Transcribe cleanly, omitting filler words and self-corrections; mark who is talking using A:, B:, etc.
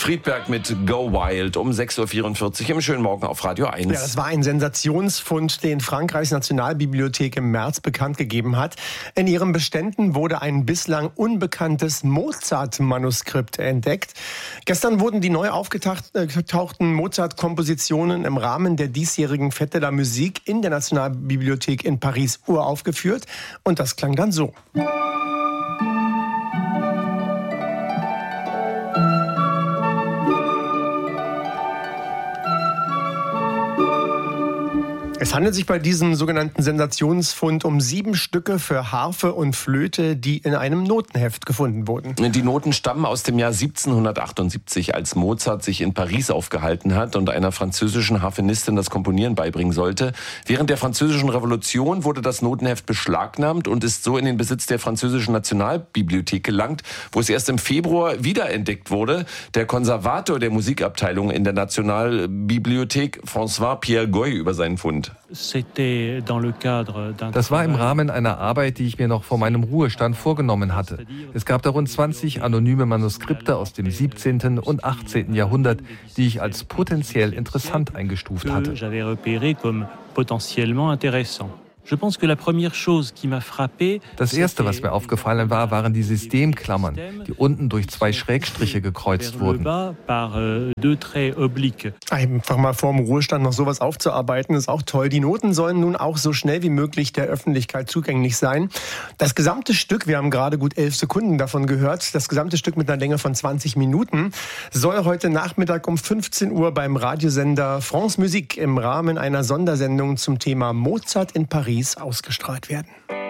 A: Friedberg mit Go Wild um 6.44 Uhr im schönen Morgen auf Radio 1.
B: Ja, das war ein Sensationsfund, den Frankreichs Nationalbibliothek im März bekannt gegeben hat. In ihren Beständen wurde ein bislang unbekanntes Mozart-Manuskript entdeckt. Gestern wurden die neu aufgetauchten Mozart-Kompositionen im Rahmen der diesjährigen Fête de la Musique in der Nationalbibliothek in Paris uraufgeführt. Und das klang dann so. Es handelt sich bei diesem sogenannten Sensationsfund um 7 Stücke für Harfe und Flöte, die in einem Notenheft gefunden wurden.
A: Die Noten stammen aus dem Jahr 1778, als Mozart sich in Paris aufgehalten hat und einer französischen Harfenistin das Komponieren beibringen sollte. Während der Französischen Revolution wurde das Notenheft beschlagnahmt und ist so in den Besitz der französischen Nationalbibliothek gelangt, wo es erst im Februar wiederentdeckt wurde. Der Konservator der Musikabteilung in der Nationalbibliothek, François-Pierre Goy, über seinen Fund.
C: Das war im Rahmen einer Arbeit, die ich mir noch vor meinem Ruhestand vorgenommen hatte. Es gab da rund 20 anonyme Manuskripte aus dem 17. und 18. Jahrhundert, die ich als potenziell interessant eingestuft hatte. Das erste, was mir aufgefallen war, waren die Systemklammern, die unten durch 2 Schrägstriche gekreuzt wurden.
B: Einfach mal vorm Ruhestand noch sowas aufzuarbeiten, ist auch toll. Die Noten sollen nun auch so schnell wie möglich der Öffentlichkeit zugänglich sein. Das gesamte Stück, wir haben gerade gut 11 Sekunden davon gehört, das gesamte Stück mit einer Länge von 20 Minuten, soll heute Nachmittag um 15 Uhr beim Radiosender France Musique im Rahmen einer Sondersendung zum Thema Mozart in Paris ausgestrahlt werden.